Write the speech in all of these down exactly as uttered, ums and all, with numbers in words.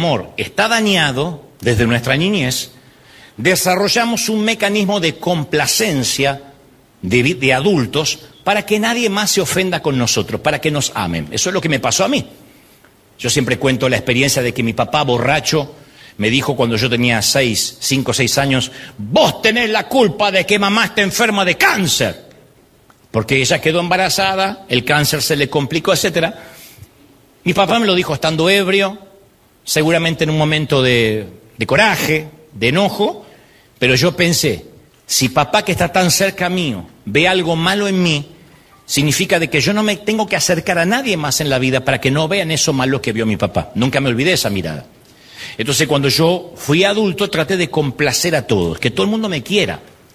amor está dañado desde nuestra niñez, desarrollamos un mecanismo de complacencia de, de adultos para que nadie más se ofenda con nosotros, para que nos amen. Eso es lo que me pasó a mí. Yo siempre cuento la experiencia de que mi papá borracho me dijo cuando yo tenía seis, cinco o seis años, vos tenés la culpa de que mamá esté enferma de cáncer. Porque ella quedó embarazada, el cáncer se le complicó, etcétera. Mi papá me lo dijo estando ebrio, seguramente en un momento de, de coraje, de enojo, pero yo pensé, si papá que está tan cerca mío ve algo malo en mí, significa de que yo no me tengo que acercar a nadie más en la vida para que no vean eso malo que vio mi papá. Nunca me olvidé esa mirada. Entonces cuando yo fui adulto traté de complacer a todos, que todo el mundo me quiera.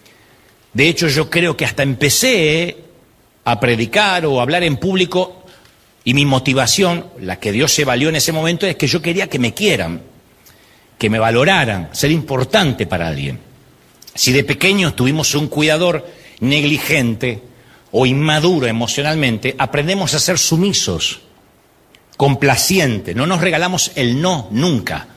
De hecho yo creo que hasta empecé a predicar o a hablar en público y mi motivación, la que Dios se valió en ese momento, es que yo quería que me quieran, que me valoraran, ser importante para alguien. Si de pequeños tuvimos un cuidador negligente o inmaduro emocionalmente, aprendemos a ser sumisos, complacientes, no nos regalamos el no nunca.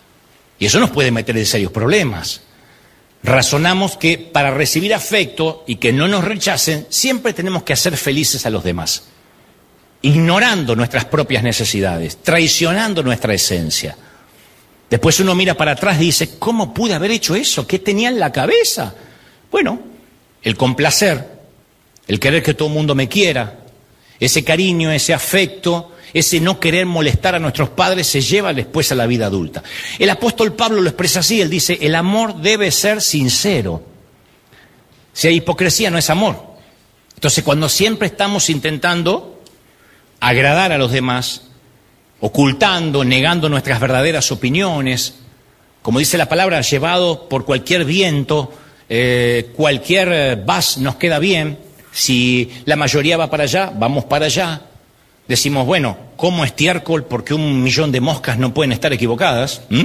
Y eso nos puede meter en serios problemas. Razonamos que para recibir afecto y que no nos rechacen, siempre tenemos que hacer felices a los demás, ignorando nuestras propias necesidades, traicionando nuestra esencia. Después uno mira para atrás y dice, ¿cómo pude haber hecho eso? ¿Qué tenía en la cabeza? Bueno, el complacer, el querer que todo el mundo me quiera, ese cariño, ese afecto, ese no querer molestar a nuestros padres se lleva después a la vida adulta. El apóstol Pablo lo expresa así, él dice, el amor debe ser sincero. Si hay hipocresía no es amor. Entonces cuando siempre estamos intentando agradar a los demás, ocultando, negando nuestras verdaderas opiniones, como dice la palabra, llevado por cualquier viento, eh, cualquier vas nos queda bien, si la mayoría va para allá, vamos para allá. Decimos, bueno, como estiércol porque un millón de moscas no pueden estar equivocadas. ¿Mm?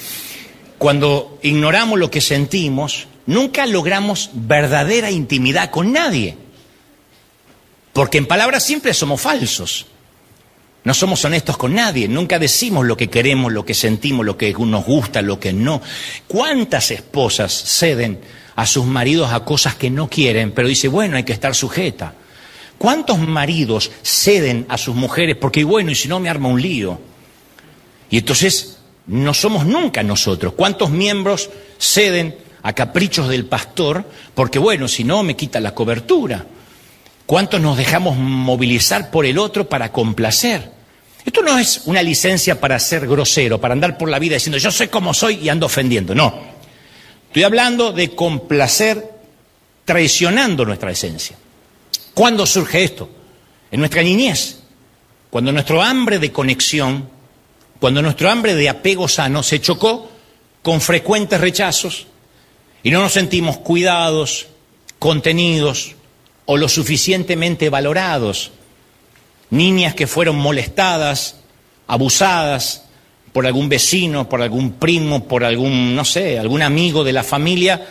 Cuando ignoramos lo que sentimos, nunca logramos verdadera intimidad con nadie. Porque en palabras simples somos falsos. No somos honestos con nadie, nunca decimos lo que queremos, lo que sentimos, lo que nos gusta, lo que no. ¿Cuántas esposas ceden a sus maridos a cosas que no quieren, pero dice, bueno, hay que estar sujeta? ¿Cuántos maridos ceden a sus mujeres porque, bueno, y si no me arma un lío? Y entonces no somos nunca nosotros. ¿Cuántos miembros ceden a caprichos del pastor porque, bueno, si no me quita la cobertura? ¿Cuántos nos dejamos movilizar por el otro para complacer? Esto no es una licencia para ser grosero, para andar por la vida diciendo yo sé cómo soy y ando ofendiendo. No. Estoy hablando de complacer traicionando nuestra esencia. ¿Cuándo surge esto? En nuestra niñez. Cuando nuestro hambre de conexión, cuando nuestro hambre de apego sano se chocó con frecuentes rechazos y no nos sentimos cuidados, contenidos o lo suficientemente valorados. Niñas que fueron molestadas, abusadas por algún vecino, por algún primo, por algún, no sé, algún amigo de la familia.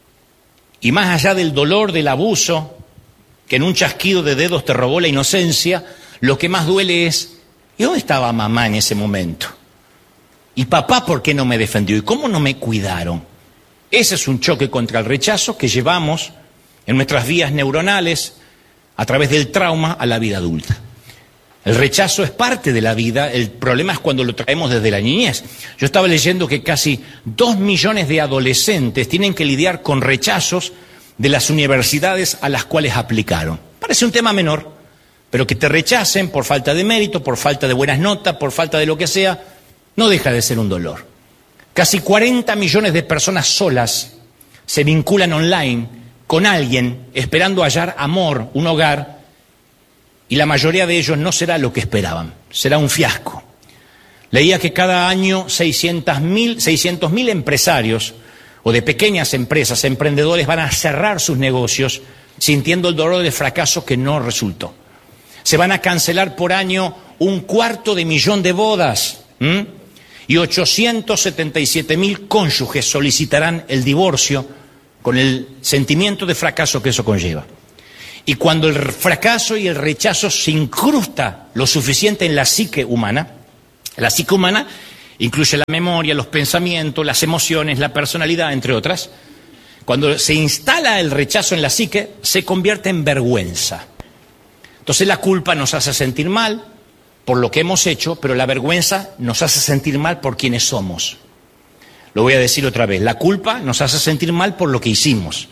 Y más allá del dolor del abuso, que en un chasquido de dedos te robó la inocencia, lo que más duele es, ¿y dónde estaba mamá en ese momento? ¿Y papá por qué no me defendió? ¿Y cómo no me cuidaron? Ese es un choque contra el rechazo que llevamos en nuestras vías neuronales a través del trauma a la vida adulta. El rechazo es parte de la vida, el problema es cuando lo traemos desde la niñez. Yo estaba leyendo que casi dos millones de adolescentes tienen que lidiar con rechazos de las universidades a las cuales aplicaron. Parece un tema menor, pero que te rechacen por falta de mérito, por falta de buenas notas, por falta de lo que sea, no deja de ser un dolor. Casi cuarenta millones de personas solas se vinculan online con alguien esperando hallar amor, un hogar, y la mayoría de ellos no será lo que esperaban, será un fiasco. Leía que cada año seiscientos mil empresarios o de pequeñas empresas, emprendedores, van a cerrar sus negocios sintiendo el dolor del fracaso que no resultó. Se van a cancelar por año un cuarto de millón de bodas, ¿m? y ochocientos setenta y siete mil cónyuges solicitarán el divorcio con el sentimiento de fracaso que eso conlleva. Y cuando el fracaso y el rechazo se incrusta lo suficiente en la psique humana, la psique humana Incluye la memoria, los pensamientos, las emociones, la personalidad, entre otras. Cuando se instala el rechazo en la psique, se convierte en vergüenza. Entonces la culpa nos hace sentir mal por lo que hemos hecho, pero la vergüenza nos hace sentir mal por quienes somos. Lo voy a decir otra vez, la culpa nos hace sentir mal por lo que hicimos.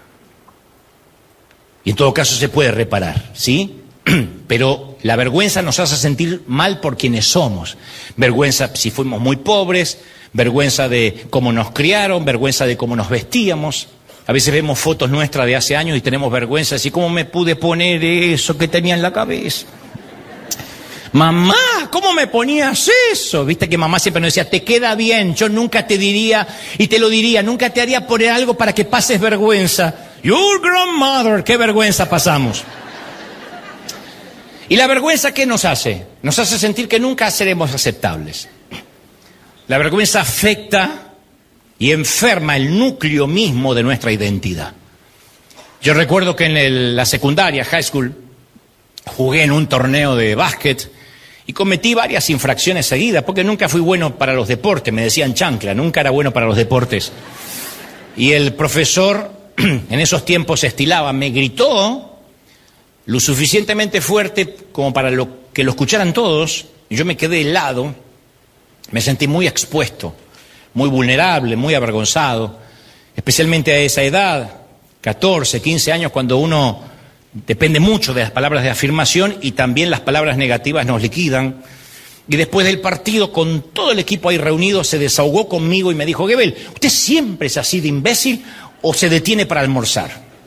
Y en todo caso se puede reparar, ¿sí? Pero la vergüenza nos hace sentir mal por quienes somos. Vergüenza si fuimos muy pobres, vergüenza de cómo nos criaron, vergüenza de cómo nos vestíamos. A veces vemos fotos nuestras de hace años y tenemos vergüenza, así cómo me pude poner eso que tenía en la cabeza. Mamá, ¿cómo me ponías eso? Viste que mamá siempre nos decía, te queda bien, yo nunca te diría, y te lo diría, nunca te haría poner algo para que pases vergüenza. Your grandmother, qué vergüenza pasamos. ¿Y la vergüenza qué nos hace? Nos hace sentir que nunca seremos aceptables. La vergüenza afecta y enferma el núcleo mismo de nuestra identidad. Yo recuerdo que en el, la secundaria, high school, jugué en un torneo de básquet y cometí varias infracciones seguidas, porque nunca fui bueno para los deportes, me decían chancla, nunca era bueno para los deportes. Y el profesor, en esos tiempos estilaba, me gritó lo suficientemente fuerte como para lo, que lo escucharan todos, y yo me quedé helado, me sentí muy expuesto, muy vulnerable, muy avergonzado, especialmente a esa edad, catorce, quince años, cuando uno depende mucho de las palabras de afirmación y también las palabras negativas nos liquidan. Y después del partido, con todo el equipo ahí reunido, se desahogó conmigo y me dijo, Gebel, ¿usted siempre es así de imbécil o se detiene para almorzar?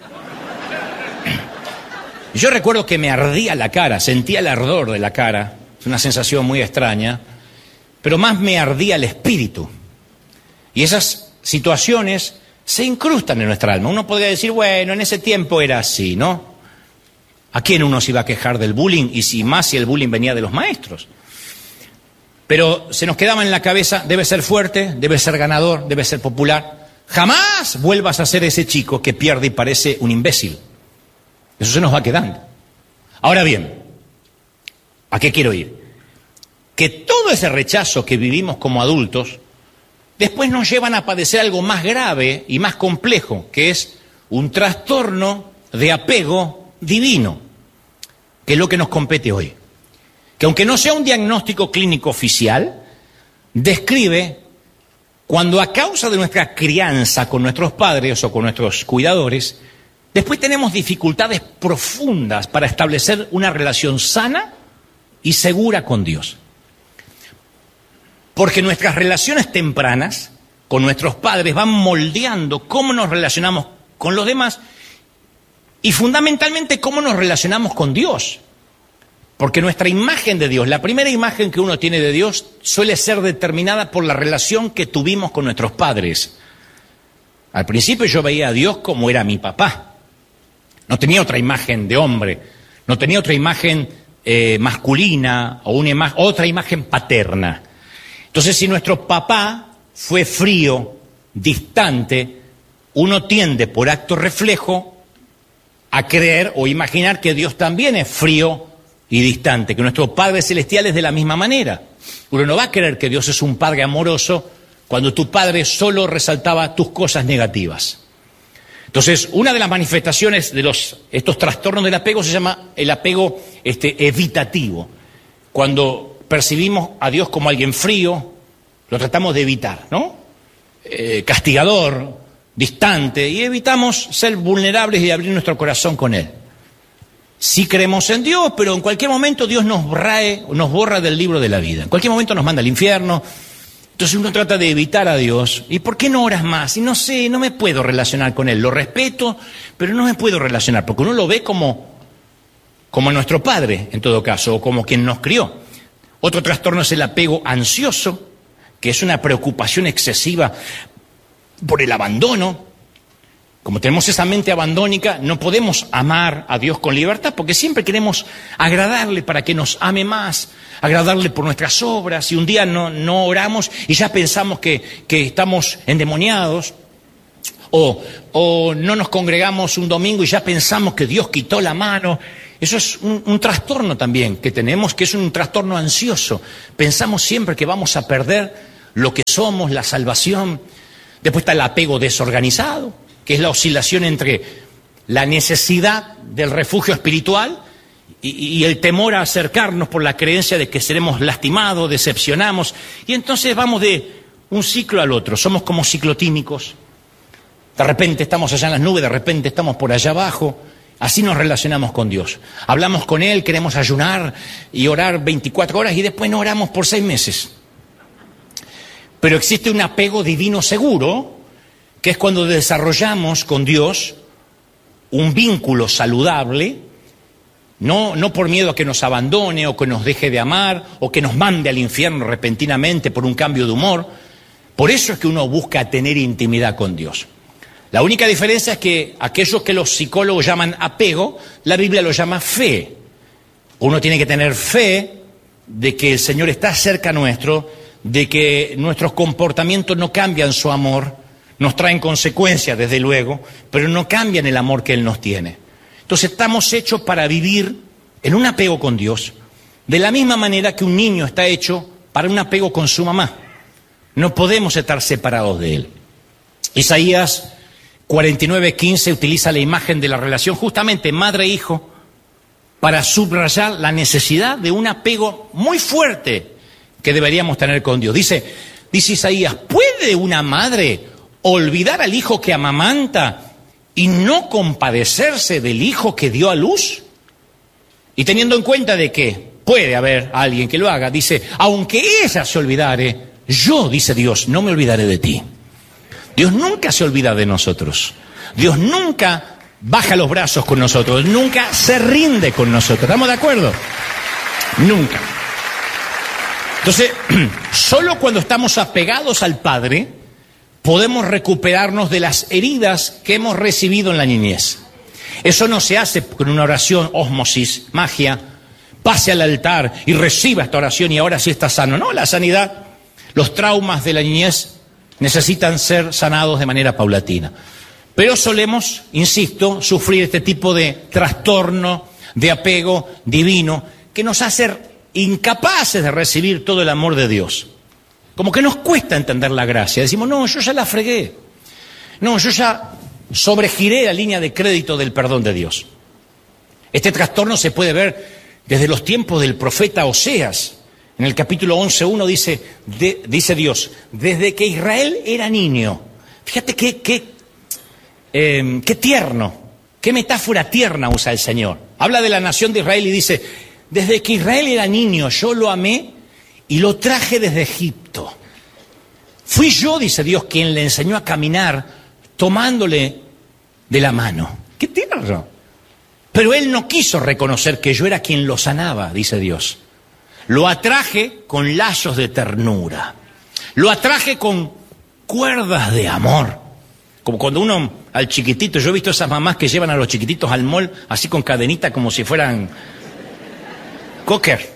Yo recuerdo que me ardía la cara, sentía el ardor de la cara, es una sensación muy extraña, pero más me ardía el espíritu. Y esas situaciones se incrustan en nuestra alma. Uno podría decir, bueno, en ese tiempo era así, ¿no? ¿A quién uno se iba a quejar del bullying? Y si más si el bullying venía de los maestros. Pero se nos quedaba en la cabeza, debe ser fuerte, debe ser ganador, debe ser popular. Jamás vuelvas a ser ese chico que pierde y parece un imbécil. Eso se nos va quedando. Ahora bien, ¿a qué quiero ir? Que todo ese rechazo que vivimos como adultos, después nos llevan a padecer algo más grave y más complejo, que es un trastorno de apego divino, que es lo que nos compete hoy. Que aunque no sea un diagnóstico clínico oficial, describe cuando a causa de nuestra crianza con nuestros padres o con nuestros cuidadores, después tenemos dificultades profundas para establecer una relación sana y segura con Dios. Porque nuestras relaciones tempranas con nuestros padres van moldeando cómo nos relacionamos con los demás y fundamentalmente cómo nos relacionamos con Dios. Porque nuestra imagen de Dios, la primera imagen que uno tiene de Dios, suele ser determinada por la relación que tuvimos con nuestros padres. Al principio yo veía a Dios como era mi papá. No tenía otra imagen de hombre, no tenía otra imagen eh, masculina o una ima- otra imagen paterna. Entonces, si nuestro papá fue frío, distante, uno tiende por acto reflejo a creer o imaginar que Dios también es frío y distante, que nuestro Padre Celestial es de la misma manera. Uno no va a creer que Dios es un Padre amoroso cuando tu Padre solo resaltaba tus cosas negativas. Entonces, una de las manifestaciones de los, estos trastornos del apego se llama el apego este, evitativo. Cuando percibimos a Dios como alguien frío, lo tratamos de evitar, ¿no? Eh, castigador, distante, y evitamos ser vulnerables y abrir nuestro corazón con Él. Sí creemos en Dios, pero en cualquier momento Dios nos rae, nos borra del libro de la vida. En cualquier momento nos manda al infierno. Entonces uno trata de evitar a Dios. ¿Y por qué no oras más? Y no sé, no me puedo relacionar con Él. Lo respeto, pero no me puedo relacionar, porque uno lo ve como, como nuestro padre, en todo caso, o como quien nos crió. Otro trastorno es el apego ansioso, que es una preocupación excesiva por el abandono. Como tenemos esa mente abandónica, no podemos amar a Dios con libertad, porque siempre queremos agradarle para que nos ame más, agradarle por nuestras obras, y un día no, no oramos y ya pensamos que, que estamos endemoniados, o, o no nos congregamos un domingo y ya pensamos que Dios quitó la mano, Eso es un, un trastorno también que tenemos, que es un trastorno ansioso. Pensamos siempre que vamos a perder lo que somos, la salvación. Después está el apego desorganizado, que es la oscilación entre la necesidad del refugio espiritual y, y el temor a acercarnos por la creencia de que seremos lastimados, decepcionamos. Y entonces vamos de un ciclo al otro, somos como ciclotímicos. De repente estamos allá en las nubes, de repente estamos por allá abajo. Así nos relacionamos con Dios. Hablamos con Él, queremos ayunar y orar veinticuatro horas y después no oramos por seis meses. Pero existe un apego divino seguro, que es cuando desarrollamos con Dios un vínculo saludable, no, no por miedo a que nos abandone o que nos deje de amar o que nos mande al infierno repentinamente por un cambio de humor. Por eso es que uno busca tener intimidad con Dios. La única diferencia es que aquellos que los psicólogos llaman apego, la Biblia lo llama fe. Uno tiene que tener fe de que el Señor está cerca nuestro, de que nuestros comportamientos no cambian su amor, nos traen consecuencias desde luego, pero no cambian el amor que Él nos tiene. Entonces estamos hechos para vivir en un apego con Dios, de la misma manera que un niño está hecho para un apego con su mamá. No podemos estar separados de Él. Isaías cuarenta y nueve quince utiliza la imagen de la relación justamente madre-hijo para subrayar la necesidad de un apego muy fuerte que deberíamos tener con Dios. Dice, dice Isaías, ¿puede una madre olvidar al hijo que amamanta y no compadecerse del hijo que dio a luz? Y teniendo en cuenta de que puede haber alguien que lo haga, dice, aunque ella se olvidare, yo, dice Dios, no me olvidaré de ti. Dios nunca se olvida de nosotros. Dios nunca baja los brazos con nosotros. Nunca se rinde con nosotros. ¿Estamos de acuerdo? Nunca. Entonces, solo cuando estamos apegados al Padre, podemos recuperarnos de las heridas que hemos recibido en la niñez. Eso no se hace con una oración, ósmosis, magia, pase al altar y reciba esta oración y ahora sí está sano. No, la sanidad, los traumas de la niñez necesitan ser sanados de manera paulatina. Pero solemos, insisto, sufrir este tipo de trastorno, de apego divino, que nos hace incapaces de recibir todo el amor de Dios. Como que nos cuesta entender la gracia. Decimos, no, yo ya la fregué. No, yo ya sobregiré la línea de crédito del perdón de Dios. Este trastorno se puede ver desde los tiempos del profeta Oseas. En el capítulo once uno dice, de, dice Dios, desde que Israel era niño, fíjate qué, qué, eh, qué tierno, qué metáfora tierna usa el Señor. Habla de la nación de Israel y dice, desde que Israel era niño yo lo amé y lo traje desde Egipto. Fui yo, dice Dios, quien le enseñó a caminar tomándole de la mano. ¡Qué tierno! Pero él no quiso reconocer que yo era quien lo sanaba, dice Dios. Lo atraje con lazos de ternura. Lo atraje con cuerdas de amor. Como cuando uno al chiquitito, yo he visto esas mamás que llevan a los chiquititos al mall así con cadenita como si fueran cocker.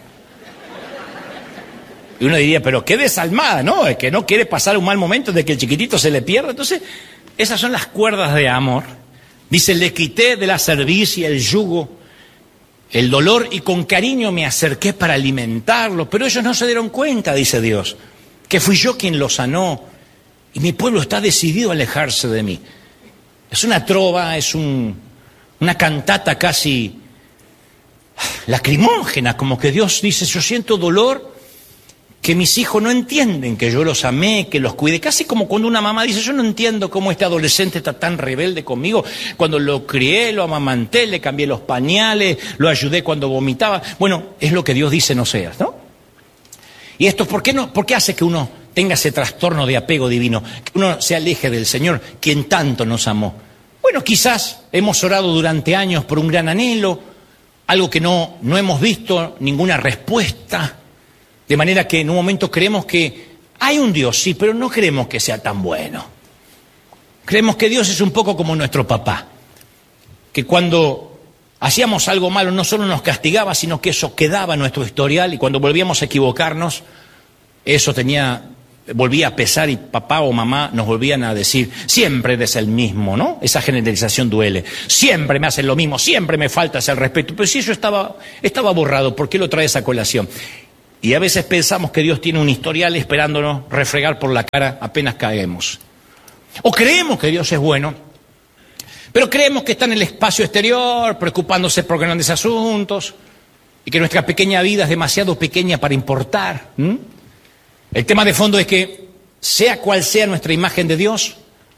Y uno diría, pero qué desalmada, ¿no? Es que no quiere pasar un mal momento de que el chiquitito se le pierda. Entonces, esas son las cuerdas de amor. Dice, le quité de la cerviz y el yugo el dolor y con cariño me acerqué para alimentarlo, pero ellos no se dieron cuenta, dice Dios, que fui yo quien lo sanó y mi pueblo está decidido a alejarse de mí. Es una trova, es un, una cantata casi lacrimógena, como que Dios dice, yo siento dolor, que mis hijos no entienden que yo los amé, que los cuide. Casi como cuando una mamá dice, yo no entiendo cómo este adolescente está tan rebelde conmigo. Cuando lo crié, lo amamanté, le cambié los pañales, lo ayudé cuando vomitaba. Bueno, es lo que Dios dice no seas, ¿no? Y esto, ¿por qué no? ¿Por qué hace que uno tenga ese trastorno de apego divino? Que uno se aleje del Señor, quien tanto nos amó. Bueno, quizás hemos orado durante años por un gran anhelo, algo que no, no hemos visto ninguna respuesta. De manera que en un momento creemos que hay un Dios, sí, pero no creemos que sea tan bueno. Creemos que Dios es un poco como nuestro papá, que cuando hacíamos algo malo no solo nos castigaba, sino que eso quedaba en nuestro historial y cuando volvíamos a equivocarnos, eso tenía volvía a pesar y papá o mamá nos volvían a decir, siempre eres el mismo, ¿no? Esa generalización duele. Siempre me hacen lo mismo, siempre me faltas el respeto. Pero si eso estaba, estaba borrado, ¿por qué lo traes a colación? Y a veces pensamos que Dios tiene un historial esperándonos refregar por la cara apenas caemos. O creemos que Dios es bueno, pero creemos que está en el espacio exterior, preocupándose por grandes asuntos, y que nuestra pequeña vida es demasiado pequeña para importar. ¿Mm? El tema de fondo es que, sea cual sea nuestra imagen de Dios,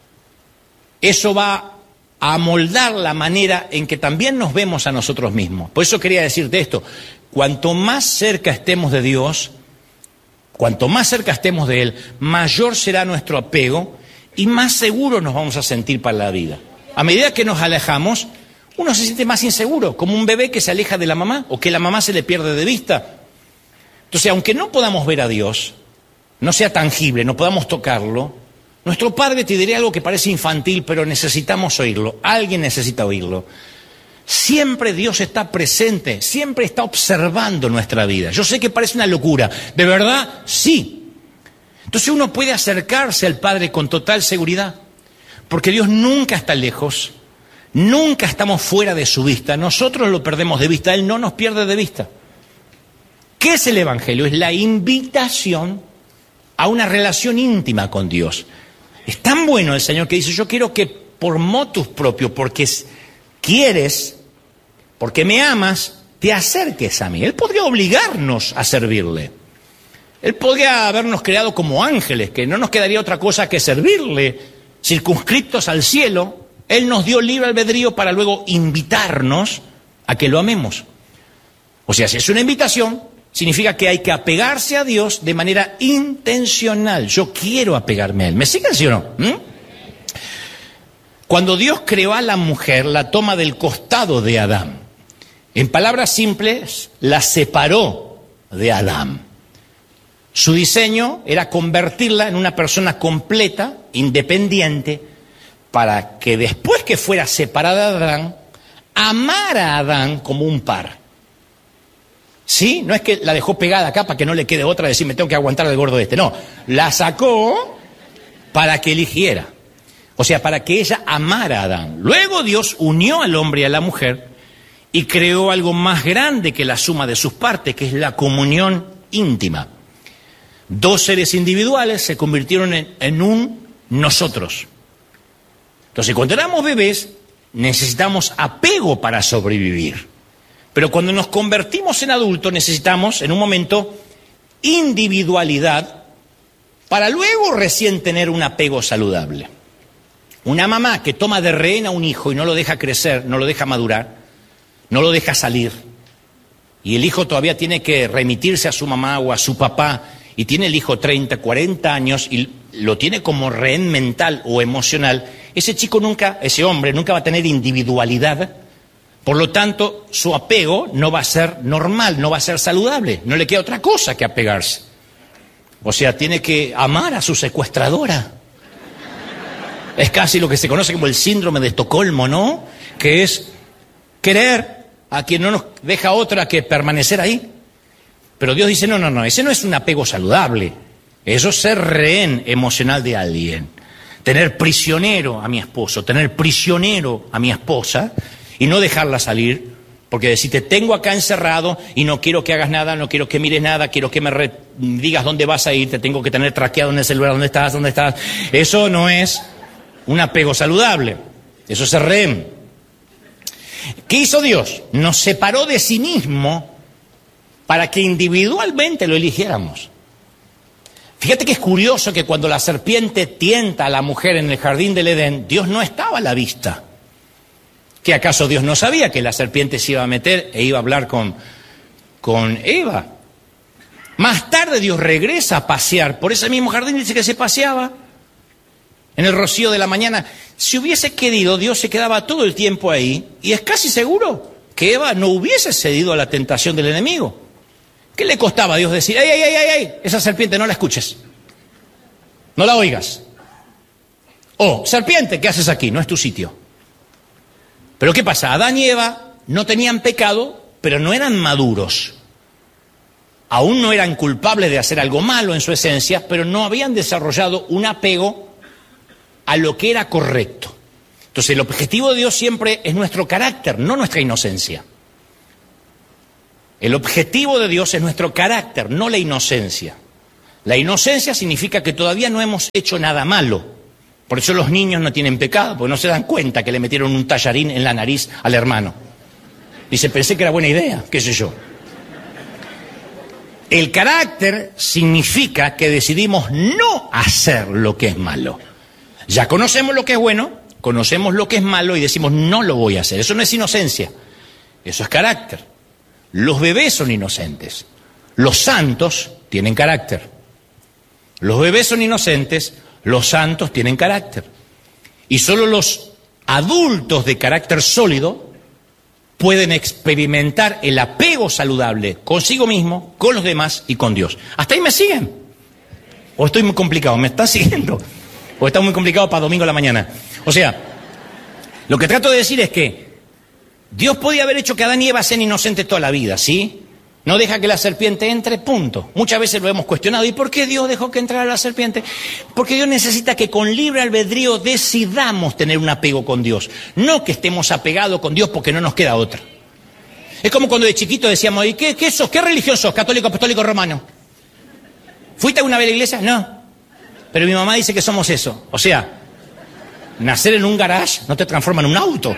eso va a amoldar la manera en que también nos vemos a nosotros mismos. Por eso quería decirte esto, cuanto más cerca estemos de Dios, cuanto más cerca estemos de Él, mayor será nuestro apego y más seguros nos vamos a sentir para la vida. A medida que nos alejamos, uno se siente más inseguro, como un bebé que se aleja de la mamá o que la mamá se le pierde de vista. Entonces, aunque no podamos ver a Dios, no sea tangible, no podamos tocarlo, nuestro Padre te dirá algo que parece infantil, pero necesitamos oírlo. Alguien necesita oírlo. Siempre Dios está presente, siempre está observando nuestra vida. Yo sé que parece una locura, ¿de verdad? Sí. Entonces uno puede acercarse al Padre con total seguridad, porque Dios nunca está lejos, nunca estamos fuera de su vista. Nosotros lo perdemos de vista, Él no nos pierde de vista. ¿Qué es el Evangelio? Es la invitación a una relación íntima con Dios. Es tan bueno el Señor que dice, yo quiero que por motus propio, porque quieres, porque me amas, te acerques a mí. Él podría obligarnos a servirle. Él podría habernos creado como ángeles, que no nos quedaría otra cosa que servirle, circunscriptos al cielo. Él nos dio libre albedrío para luego invitarnos a que lo amemos. O sea, si es una invitación, significa que hay que apegarse a Dios de manera intencional. Yo quiero apegarme a Él. ¿Me siguen, sí o no? ¿Mm? Cuando Dios creó a la mujer, la toma del costado de Adán. En palabras simples, la separó de Adán. Su diseño era convertirla en una persona completa, independiente, para que después que fuera separada de Adán, amara a Adán como un par. ¿Sí? No es que la dejó pegada acá para que no le quede otra, decir, me tengo que aguantar al gordo este. No, la sacó para que eligiera. O sea, para que ella amara a Adán. Luego Dios unió al hombre y a la mujer y creó algo más grande que la suma de sus partes, que es la comunión íntima. Dos seres individuales se convirtieron en, en un nosotros. Entonces, cuando éramos bebés, necesitamos apego para sobrevivir. Pero cuando nos convertimos en adultos necesitamos, en un momento, individualidad para luego recién tener un apego saludable. Una mamá que toma de rehén a un hijo y no lo deja crecer, no lo deja madurar, no lo deja salir, y el hijo todavía tiene que remitirse a su mamá o a su papá, y tiene el hijo treinta, cuarenta años y lo tiene como rehén mental o emocional, ese chico nunca, ese hombre nunca va a tener individualidad. Por lo tanto, su apego no va a ser normal, no va a ser saludable. No le queda otra cosa que apegarse. O sea, tiene que amar a su secuestradora. Es casi lo que se conoce como el síndrome de Estocolmo, ¿no? Que es querer a quien no nos deja otra que permanecer ahí. Pero Dios dice, no, no, no, ese no es un apego saludable. Eso es ser rehén emocional de alguien. Tener prisionero a mi esposo, tener prisionero a mi esposa, y no dejarla salir, porque si te tengo acá encerrado y no quiero que hagas nada, no quiero que mires nada, quiero que me re- digas dónde vas a ir, te tengo que tener traqueado en el celular, dónde estás, dónde estás. Eso no es un apego saludable, eso es rehén. ¿Qué hizo Dios? Nos separó de sí mismo para que individualmente lo eligiéramos. Fíjate que es curioso que cuando la serpiente tienta a la mujer en el jardín del Edén, Dios no estaba a la vista. ¿Que acaso Dios no sabía que la serpiente se iba a meter e iba a hablar con, con Eva? Más tarde Dios regresa a pasear por ese mismo jardín, dice que se paseaba en el rocío de la mañana. Si hubiese querido, Dios se quedaba todo el tiempo ahí, y es casi seguro que Eva no hubiese cedido a la tentación del enemigo. ¿Qué le costaba a Dios decir, ¡ay, ay, ay, ay, ay! Esa serpiente no la escuches, no la oigas? O, serpiente, ¿qué haces aquí? No es tu sitio. Pero ¿qué pasa? Adán y Eva no tenían pecado, pero no eran maduros. aún no eran culpables de hacer algo malo en su esencia, pero no habían desarrollado un apego a lo que era correcto. Entonces el objetivo de Dios siempre es nuestro carácter, no nuestra inocencia. El objetivo de Dios es nuestro carácter, no la inocencia. La inocencia significa que todavía no hemos hecho nada malo. Por eso los niños no tienen pecado, porque no se dan cuenta que le metieron un tallarín en la nariz al hermano. Dice, pensé que era buena idea, qué sé yo. El carácter significa que decidimos no hacer lo que es malo. Ya conocemos lo que es bueno, conocemos lo que es malo y decimos no lo voy a hacer. Eso no es inocencia, eso es carácter. Los bebés son inocentes, los santos tienen carácter. Los bebés son inocentes, los santos tienen carácter. Y solo los adultos de carácter sólido pueden experimentar el apego saludable consigo mismo, con los demás y con Dios. ¿Hasta ahí me siguen? ¿O estoy muy complicado? ¿Me están siguiendo? ¿O está muy complicado para domingo a la mañana? O sea, lo que trato de decir es que Dios podía haber hecho que Adán y Eva sean inocentes toda la vida, ¿sí? No deja que la serpiente entre, punto. Muchas veces lo hemos cuestionado. ¿Y por qué Dios dejó que entrara la serpiente? Porque Dios necesita que con libre albedrío decidamos tener un apego con Dios. No que estemos apegados con Dios porque no nos queda otra. Es como cuando de chiquito decíamos, ¿y qué, qué sos? ¿Qué religión sos? ¿Católico, apostólico, romano? ¿Fuiste alguna vez a la iglesia? No. Pero mi mamá dice que somos eso. O sea, nacer en un garage no te transforma en un auto.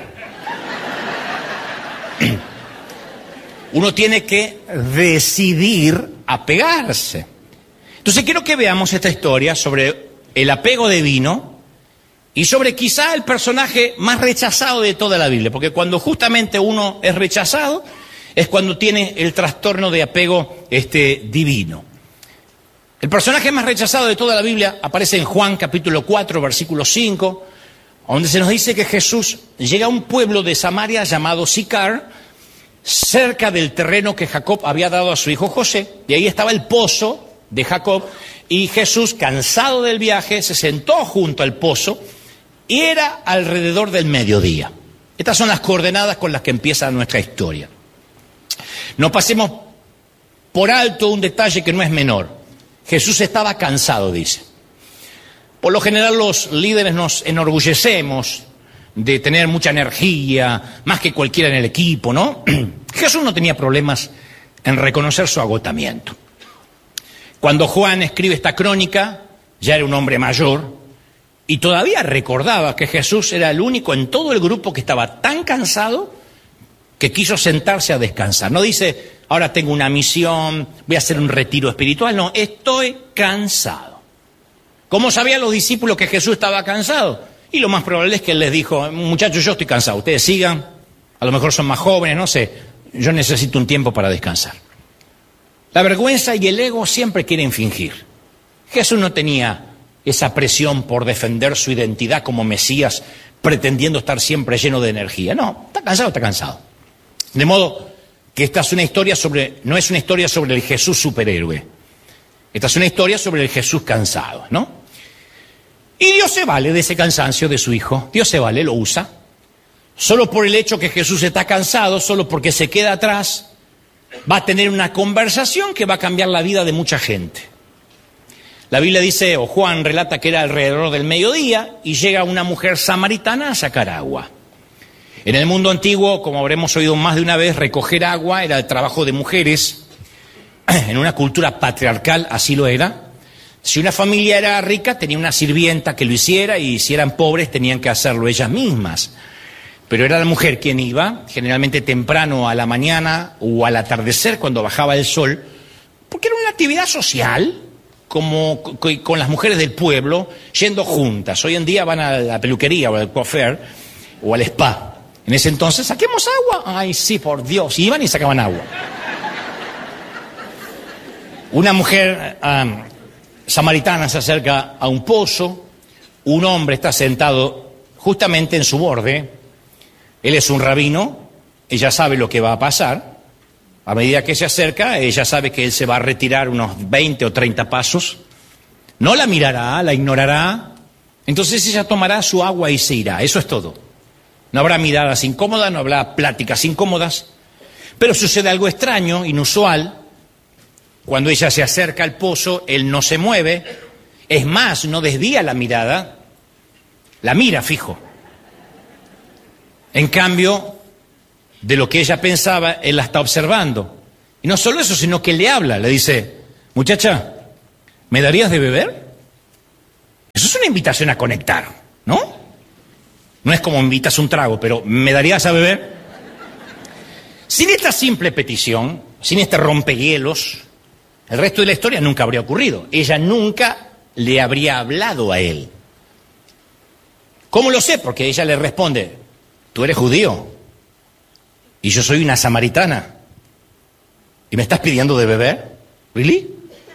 Uno tiene que decidir apegarse. Entonces quiero que veamos esta historia sobre el apego divino y sobre quizá el personaje más rechazado de toda la Biblia, porque cuando justamente uno es rechazado es cuando tiene el trastorno de apego este, divino. El personaje más rechazado de toda la Biblia aparece en Juan capítulo cuatro, versículo cinco, donde se nos dice que Jesús llega a un pueblo de Samaria llamado Sicar, cerca del terreno que Jacob había dado a su hijo José, y ahí estaba el pozo de Jacob, y Jesús, cansado del viaje, se sentó junto al pozo, y era alrededor del mediodía. Estas son las coordenadas con las que empieza nuestra historia. No pasemos por alto un detalle que no es menor. Jesús estaba cansado, dice. Por lo general los líderes nos enorgullecemos de tener mucha energía, más que cualquiera en el equipo, ¿no? Jesús no tenía problemas en reconocer su agotamiento. Cuando Juan escribe esta crónica, ya era un hombre mayor, y todavía recordaba que Jesús era el único en todo el grupo que estaba tan cansado que quiso sentarse a descansar. No dice, ahora tengo una misión, voy a hacer un retiro espiritual. No, estoy cansado. ¿Cómo sabían los discípulos que Jesús estaba cansado? Y lo más probable es que él les dijo, muchachos, yo estoy cansado, ustedes sigan, a lo mejor son más jóvenes, no sé, yo necesito un tiempo para descansar. La vergüenza y el ego siempre quieren fingir. Jesús no tenía esa presión por defender su identidad como Mesías, pretendiendo estar siempre lleno de energía. No, está cansado, está cansado. De modo que esta es una historia sobre, no es una historia sobre el Jesús superhéroe. Esta es una historia sobre el Jesús cansado, ¿no? Y Dios se vale de ese cansancio de su hijo. Dios se vale, lo usa. Solo por el hecho que Jesús está cansado, solo porque se queda atrás, va a tener una conversación que va a cambiar la vida de mucha gente. La Biblia dice, o Juan relata que era alrededor del mediodía y llega una mujer samaritana a sacar agua. En el mundo antiguo, como habremos oído más de una vez, recoger agua era el trabajo de mujeres. En una cultura patriarcal así lo era. Si una familia era rica, tenía una sirvienta que lo hiciera, y si eran pobres, tenían que hacerlo ellas mismas. Pero era la mujer quien iba, generalmente temprano a la mañana o al atardecer, cuando bajaba el sol, porque era una actividad social, como con las mujeres del pueblo, yendo juntas. Hoy en día van a la peluquería o al coiffeur o al spa. En ese entonces, ¿saquemos agua? Ay, sí, por Dios. Y iban y sacaban agua. Una mujer um, samaritana se acerca a un pozo. Un hombre está sentado justamente en su borde. Él es un rabino. Ella sabe lo que va a pasar. A medida que se acerca, ella sabe que él se va a retirar unos veinte o treinta pasos. No la mirará, la ignorará. Entonces ella tomará su agua y se irá. Eso es todo. No habrá miradas incómodas, no habrá pláticas incómodas. Pero sucede algo extraño, inusual. Cuando ella se acerca al pozo, él no se mueve, es más, no desvía la mirada, la mira fijo. En cambio, de lo que ella pensaba, él la está observando. Y no solo eso, sino que le habla, le dice, muchacha, ¿me darías de beber? Eso es una invitación a conectar, ¿no? No es como invitas un trago, pero ¿me darías a beber? Sin esta simple petición, sin este rompehielos, el resto de la historia nunca habría ocurrido. Ella nunca le habría hablado a él. ¿Cómo lo sé? Porque ella le responde, tú eres judío y yo soy una samaritana. ¿Y me estás pidiendo de beber? ¿Really?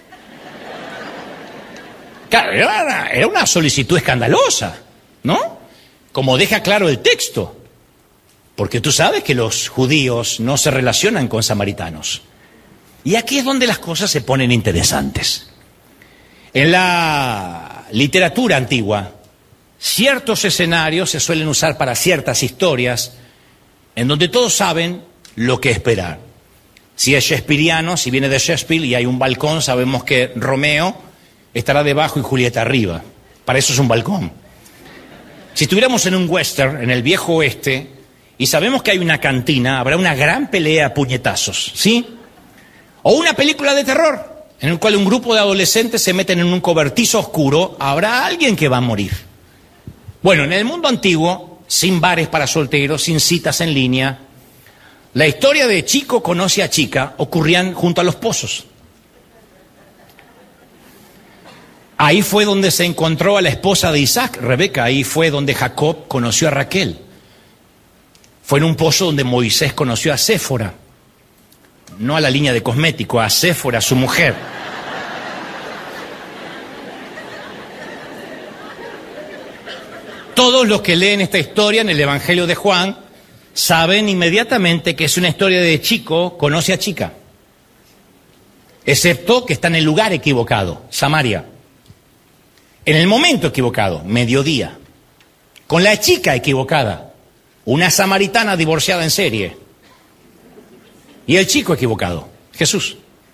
Claro, era una, era una solicitud escandalosa, ¿no? Como deja claro el texto. Porque tú sabes que los judíos no se relacionan con samaritanos. Y aquí es donde las cosas se ponen interesantes. En la literatura antigua, ciertos escenarios se suelen usar para ciertas historias en donde todos saben lo que esperar. Si es shakespeariano, si viene de Shakespeare y hay un balcón, sabemos que Romeo estará debajo y Julieta arriba. Para eso es un balcón. Si estuviéramos en un western, en el viejo oeste, y sabemos que hay una cantina, habrá una gran pelea a puñetazos, ¿sí? O una película de terror, en el cual un grupo de adolescentes se meten en un cobertizo oscuro, habrá alguien que va a morir. Bueno, en el mundo antiguo, sin bares para solteros, sin citas en línea, la historia de chico conoce a chica ocurrían junto a los pozos. Ahí fue donde se encontró a la esposa de Isaac, Rebeca, ahí fue donde Jacob conoció a Raquel. Fue en un pozo donde Moisés conoció a Séfora, no a la línea de cosmético, a Séfora, su mujer. Todos los que leen esta historia en el Evangelio de Juan saben inmediatamente que es una historia de chico conoce a chica, excepto que está en el lugar equivocado, Samaria, en el momento equivocado, mediodía, con la chica equivocada, una samaritana divorciada en serie, y el chico equivocado, Jesús.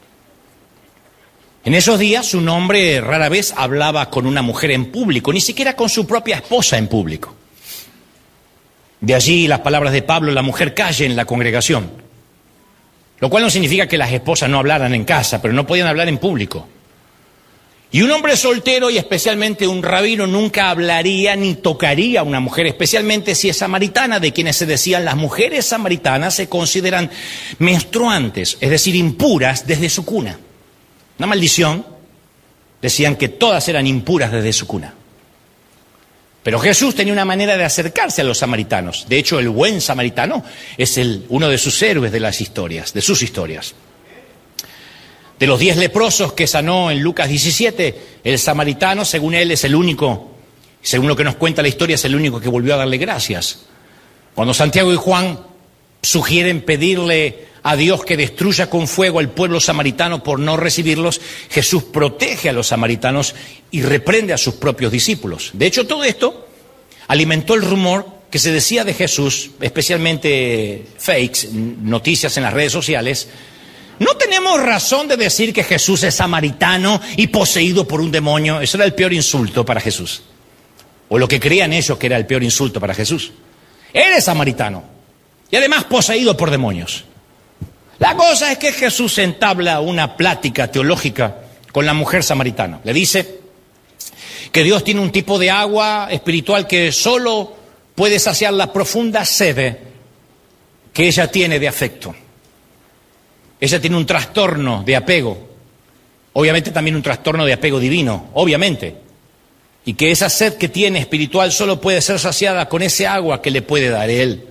En esos días un hombre rara vez hablaba con una mujer en público, ni siquiera con su propia esposa en público. De allí las palabras de Pablo, la mujer calle en la congregación. Lo cual no significa que las esposas no hablaran en casa, pero no podían hablar en público. Y un hombre soltero, y especialmente un rabino, nunca hablaría ni tocaría a una mujer, especialmente si es samaritana, de quienes se decían las mujeres samaritanas se consideran menstruantes, es decir, impuras desde su cuna. Una maldición, decían que todas eran impuras desde su cuna. Pero Jesús tenía una manera de acercarse a los samaritanos. De hecho, el buen samaritano es el, uno de sus héroes de las historias, de sus historias. De los diez leprosos que sanó en Lucas diecisiete, el samaritano, según él, es el único, según lo que nos cuenta la historia, es el único que volvió a darle gracias. Cuando Santiago y Juan sugieren pedirle a Dios que destruya con fuego al pueblo samaritano por no recibirlos, Jesús protege a los samaritanos y reprende a sus propios discípulos. De hecho, todo esto alimentó el rumor que se decía de Jesús, especialmente fakes, noticias en las redes sociales. No tenemos razón de decir que Jesús es samaritano y poseído por un demonio. Eso era el peor insulto para Jesús. O lo que creían ellos que era el peor insulto para Jesús. Él es samaritano y además poseído por demonios. La cosa es que Jesús entabla una plática teológica con la mujer samaritana. Le dice que Dios tiene un tipo de agua espiritual que solo puede saciar la profunda sed que ella tiene de afecto. Ella tiene un trastorno de apego, obviamente también un trastorno de apego divino, obviamente. Y que esa sed que tiene espiritual solo puede ser saciada con ese agua que le puede dar Él.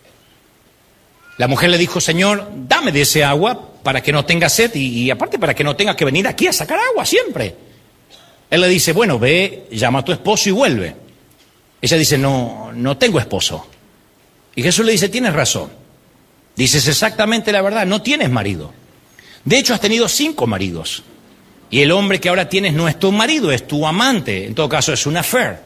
La mujer le dijo, Señor, dame de ese agua para que no tenga sed y, y aparte para que no tenga que venir aquí a sacar agua siempre. Él le dice, bueno, ve, llama a tu esposo y vuelve. Ella dice, no, no tengo esposo. Y Jesús le dice, tienes razón. Dices exactamente la verdad, no tienes marido. De hecho, has tenido cinco maridos. Y el hombre que ahora tienes no es tu marido, es tu amante. En todo caso, es un affair.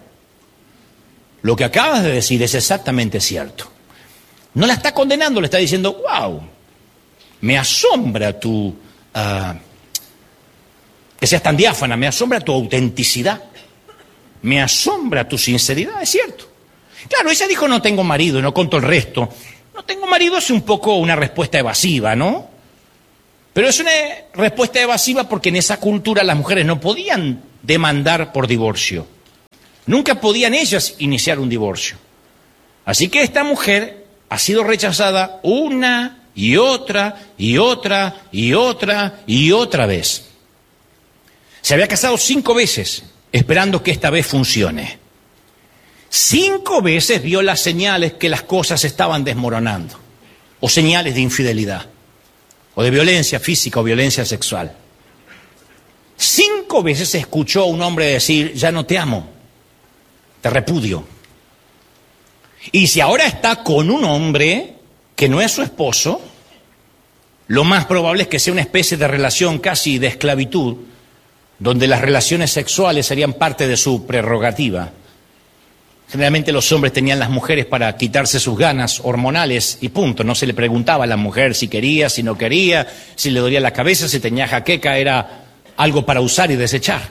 Lo que acabas de decir es exactamente cierto. No la está condenando, le está diciendo, wow, me asombra tu uh, que seas tan diáfana, me asombra tu autenticidad, me asombra tu sinceridad, es cierto. Claro, ella dijo no tengo marido, y no contó el resto. No tengo marido es un poco una respuesta evasiva, ¿no? Pero es una respuesta evasiva porque en esa cultura las mujeres no podían demandar por divorcio. Nunca podían ellas iniciar un divorcio. Así que esta mujer ha sido rechazada una y otra y otra y otra y otra vez. Se había casado cinco veces esperando que esta vez funcione. Cinco veces vio las señales que las cosas estaban desmoronando, o señales de infidelidad, o de violencia física o violencia sexual. Cinco veces escuchó a un hombre decir, ya no te amo, te repudio. Y si ahora está con un hombre que no es su esposo, lo más probable es que sea una especie de relación casi de esclavitud, donde las relaciones sexuales serían parte de su prerrogativa. Generalmente los hombres tenían las mujeres para quitarse sus ganas hormonales y punto. No se le preguntaba a la mujer si quería, si no quería, si le dolía la cabeza, si tenía jaqueca, era algo para usar y desechar.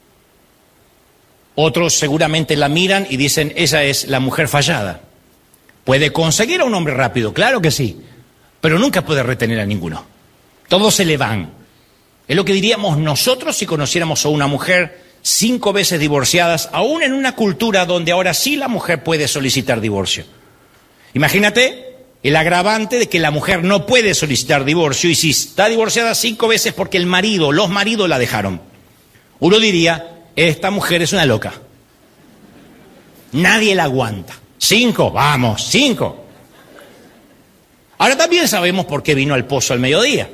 Otros seguramente la miran y dicen, esa es la mujer fallada. ¿Puede conseguir a un hombre rápido? Claro que sí, pero nunca puede retener a ninguno. Todos se le van. Es lo que diríamos nosotros si conociéramos a una mujer cinco veces divorciadas, aún en una cultura donde ahora sí la mujer puede solicitar divorcio. Imagínate el agravante de que la mujer no puede solicitar divorcio y si está divorciada cinco veces porque el marido, los maridos la dejaron. Uno diría, esta mujer es una loca. Nadie la aguanta. Cinco, vamos, cinco. Ahora también sabemos por qué vino al pozo al mediodía.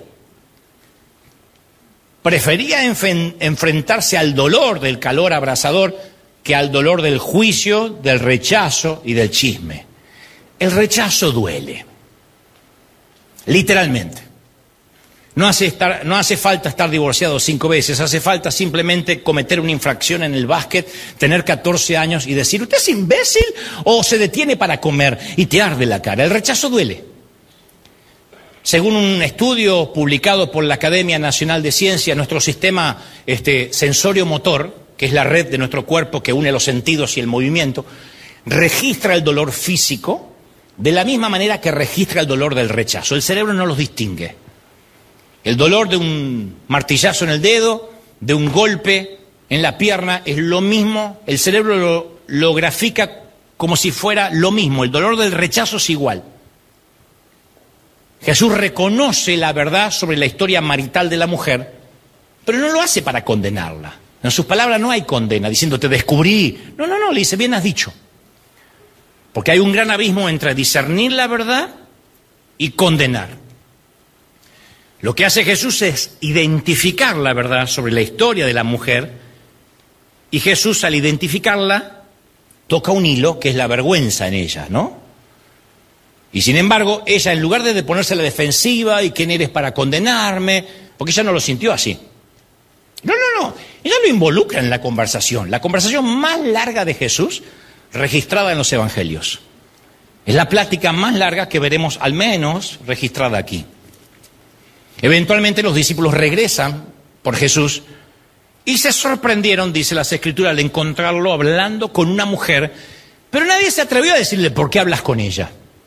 Prefería enf- enfrentarse al dolor del calor abrasador que al dolor del juicio, del rechazo y del chisme. El rechazo duele, literalmente. No hace, estar, no hace falta estar divorciado cinco veces, hace falta simplemente cometer una infracción en el básquet, tener catorce años y decir, ¿usted es imbécil o se detiene para comer y te arde la cara? El rechazo duele. Según un estudio publicado por la Academia Nacional de Ciencias, nuestro sistema este, sensorio-motor, que es la red de nuestro cuerpo que une los sentidos y el movimiento, registra el dolor físico de la misma manera que registra el dolor del rechazo. El cerebro no los distingue. El dolor de un martillazo en el dedo, de un golpe en la pierna, es lo mismo. El cerebro lo, lo grafica como si fuera lo mismo. El dolor del rechazo es igual. Jesús reconoce la verdad sobre la historia marital de la mujer, pero no lo hace para condenarla. En sus palabras no hay condena, diciendo te descubrí. No, no, no, le dice, bien has dicho. Porque hay un gran abismo entre discernir la verdad y condenar. Lo que hace Jesús es identificar la verdad sobre la historia de la mujer, y Jesús al identificarla toca un hilo que es la vergüenza en ella, ¿no? Y sin embargo, ella en lugar de ponerse a la defensiva y quién eres para condenarme, porque ella no lo sintió así. No, no, no, ella lo involucra en la conversación, la conversación más larga de Jesús registrada en los evangelios. Es la plática más larga que veremos al menos registrada aquí. Eventualmente los discípulos regresan por Jesús y se sorprendieron, dice las Escrituras, al encontrarlo hablando con una mujer, pero nadie se atrevió a decirle ¿por qué hablas con ella?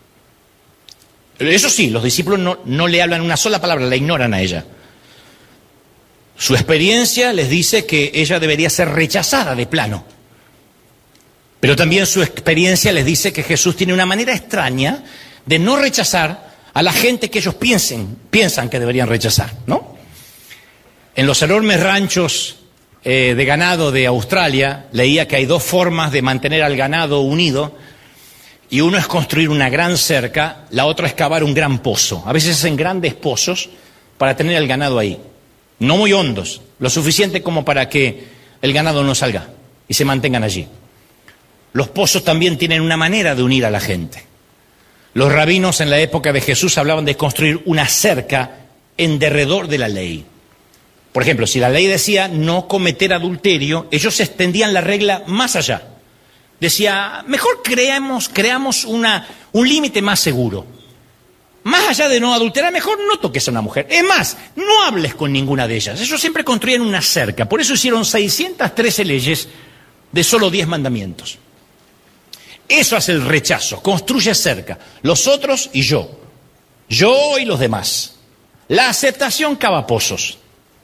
Eso sí, los discípulos no, no le hablan una sola palabra, la ignoran a ella. Su experiencia les dice que ella debería ser rechazada de plano. Pero también su experiencia les dice que Jesús tiene una manera extraña de no rechazar a la gente que ellos piensen, piensan que deberían rechazar, ¿no? En los enormes ranchos eh, de ganado de Australia, leía que hay dos formas de mantener al ganado unido. Y uno es construir una gran cerca, la otra es cavar un gran pozo. A veces hacen grandes pozos para tener el ganado ahí. No muy hondos, lo suficiente como para que el ganado no salga y se mantengan allí. Los pozos también tienen una manera de unir a la gente. Los rabinos en la época de Jesús hablaban de construir una cerca en derredor de la ley. Por ejemplo, si la ley decía no cometer adulterio, ellos extendían la regla más allá. Decía, mejor creamos, creamos una, un límite más seguro. más allá de no adulterar, mejor no toques a una mujer. Es más, no hables con ninguna de ellas. Ellos siempre construían una cerca. Por eso hicieron seiscientas trece leyes de solo diez mandamientos. Eso hace el rechazo. Construye cerca. Los otros y yo. Yo y los demás. La aceptación cava pozos.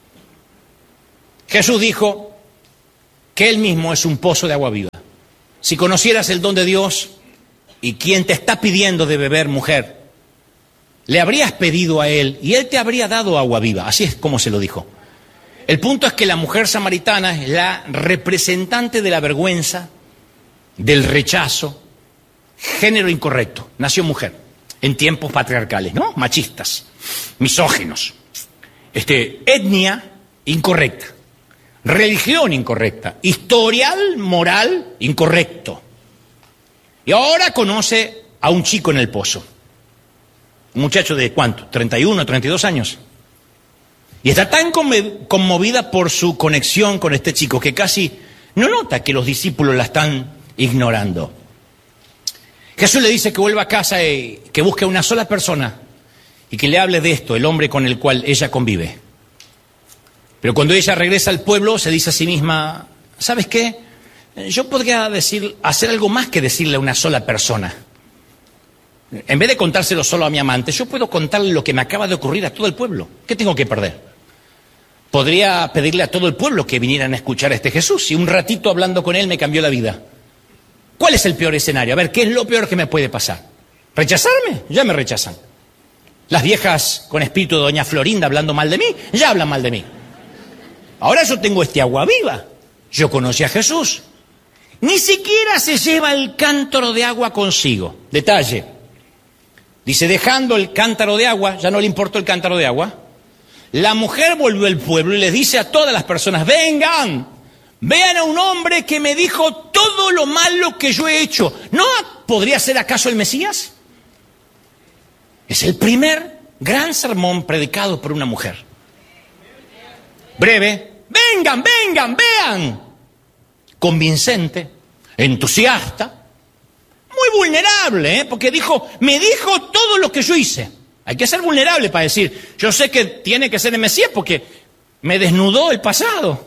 Jesús dijo que Él mismo es un pozo de agua viva. Si conocieras el don de Dios y quien te está pidiendo de beber, mujer, le habrías pedido a Él y Él te habría dado agua viva. Así es como se lo dijo. El punto es que la mujer samaritana es la representante de la vergüenza, del rechazo, género incorrecto. Nació mujer en tiempos patriarcales, ¿no? Machistas, misóginos. Este, etnia incorrecta, religión incorrecta, historial moral incorrecto. Y ahora conoce a un chico en el pozo. Un muchacho de ¿cuánto? treinta y uno, treinta y dos años. Y está tan conmovida por su conexión con este chico que casi no nota que los discípulos la están ignorando. Jesús le dice que vuelva a casa y que busque a una sola persona y que le hable de esto, el hombre con el cual ella convive. Pero cuando ella regresa al pueblo se dice a sí misma, ¿sabes qué? Yo podría decir, hacer algo más que decirle a una sola persona. En vez de contárselo solo a mi amante, yo puedo contarle lo que me acaba de ocurrir a todo el pueblo. ¿Qué tengo que perder? Podría pedirle a todo el pueblo que vinieran a escuchar a este Jesús y un ratito hablando con él me cambió la vida. ¿Cuál es el peor escenario? A ver, ¿qué es lo peor que me puede pasar? ¿Rechazarme? Ya me rechazan. Las viejas con espíritu de doña Florinda hablando mal de mí, ya hablan mal de mí. Ahora yo tengo este agua viva. Yo conocí a Jesús. Ni siquiera se lleva el cántaro de agua consigo. Detalle. Dice, dejando el cántaro de agua, ya no le importó el cántaro de agua, la mujer volvió al pueblo y les dice a todas las personas, vengan, vean a un hombre que me dijo todo lo malo que yo he hecho. ¿No podría ser acaso el Mesías? Es el primer gran sermón predicado por una mujer. Breve, vengan, vengan, vean. Convincente, entusiasta. Muy vulnerable, ¿eh? Porque dijo, me dijo todo lo que yo hice. Hay que ser vulnerable para decir, yo sé que tiene que ser el Mesías porque me desnudó el pasado.